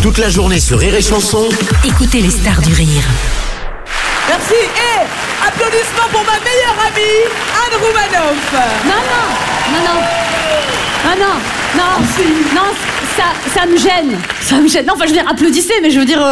Toute la journée sur Rire et Chanson. Écoutez les stars du rire. Merci et applaudissements pour ma meilleure amie, Anne Roumanoff. Non, ça me gêne. Ça me gêne. Non, enfin, je veux dire, applaudissez, mais je veux dire...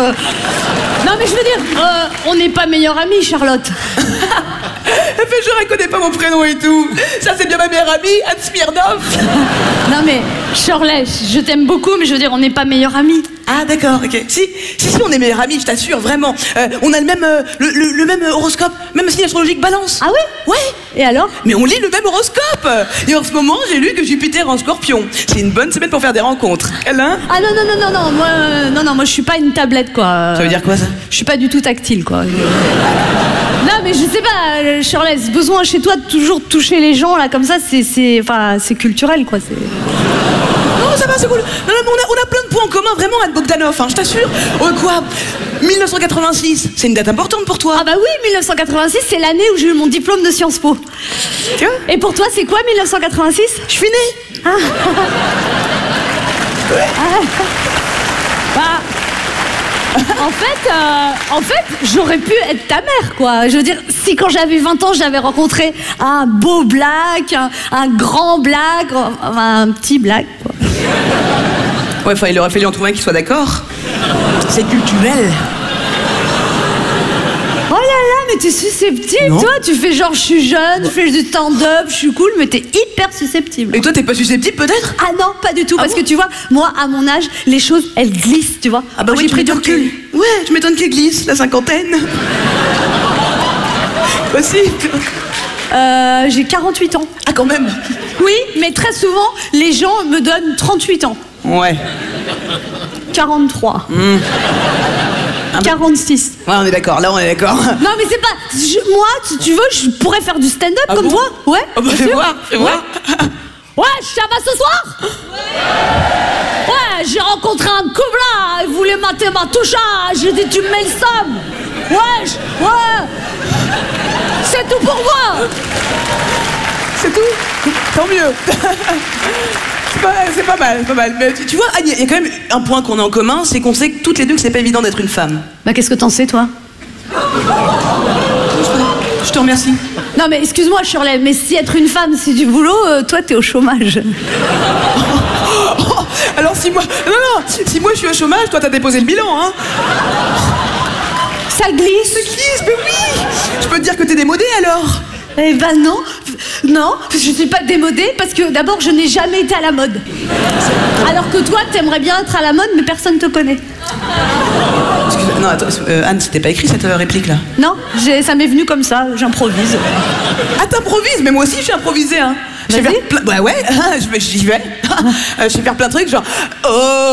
on n'est pas meilleure amie, Charlotte. Mais je reconnais pas mon prénom et tout. Ça, c'est bien ma meilleure amie, Anne Smirnoff. Non, mais Shirley, je t'aime beaucoup, mais je veux dire, on n'est pas meilleure amie. Ah, d'accord, ok. Si, on est meilleure amie, je t'assure, vraiment. On a le même, le même horoscope, même signe astrologique, Balance. Ah ouais? Ouais. Et alors? Mais on lit le même horoscope. Et en ce moment, j'ai lu que Jupiter en Scorpion. C'est une bonne semaine pour faire des rencontres. Elle, hein? Ah non, moi je suis pas une tablette, quoi. Ça veut dire quoi, ça? Je suis pas du tout tactile, quoi. Non, mais je sais pas, Shirley, ce besoin chez toi de toujours toucher les gens, là, comme ça, c'est culturel, quoi. Non, ça va, c'est cool. Non, mais on a plein de points en commun, vraiment, Anne Bogdanov, hein, je t'assure. Oh, quoi? 1986, c'est une date importante pour toi. Ah bah oui, 1986, c'est l'année où j'ai eu mon diplôme de Sciences Po. Tu vois? Et pour toi, c'est quoi, 1986? Je suis née. Ah. Ouais. En fait, j'aurais pu être ta mère, quoi. Je veux dire, si quand j'avais 20 ans, j'avais rencontré un beau black, un grand black, un petit black, quoi. Ouais, enfin, il aurait fallu en trouver un qui soit d'accord. C'est culturel. Oh là là, mais t'es susceptible, Non. toi. Tu fais genre, je suis jeune, je fais du stand-up, je suis cool, mais t'es hyper susceptible. Et toi, t'es pas susceptible, peut-être? Ah non, pas du tout, parce bon que tu vois, moi, à mon âge, les choses, elles glissent, tu vois. Ah bah Moi, oui, j'ai tu pris du m'étonnes recul. Ouais, tu m'étonnes qu'elle glisse, la cinquantaine. Aussi. J'ai 48 ans. Ah, quand même. Oui, mais très souvent, les gens me donnent 38 ans. Ouais. 43. 46. Ouais, on est d'accord, là, on est d'accord. Non, mais c'est pas... moi, si tu veux, je pourrais faire du stand-up comme bon toi. Ouais. Oh, bah, bien fais sûr. voir, fais voir. Ouais, ça va ce soir? Ouais, j'ai rencontré un couple là, il voulait mater ma touche, j'ai dit tu me mets le somme. Ouais. C'est tout pour moi. C'est tout? Tant mieux. C'est pas mal. Mais tu vois, Anne, il y a quand même un point qu'on a en commun, c'est qu'on sait que toutes les deux que c'est pas évident d'être une femme. Bah qu'est-ce que t'en sais, toi? Je te remercie. Non mais excuse-moi Shirley, mais si être une femme c'est du boulot, toi t'es au chômage. Alors si moi... Non, si moi je suis au chômage, toi t'as déposé le bilan, hein. Ça glisse. Ça glisse, mais oui. Je peux te dire que t'es démodée alors. Eh ben non, je suis pas démodée parce que d'abord je n'ai jamais été à la mode. Alors que toi t'aimerais bien être à la mode mais personne te connaît. Excuse-moi, non, attends, Anne, c'était pas écrit cette réplique là? Non, ça m'est venu comme ça, j'improvise. Ah, t'improvises, mais moi aussi j'ai improvisé, hein. Vas-y. Bah ouais, j'y vais. Je vais faire plein de trucs genre... Oh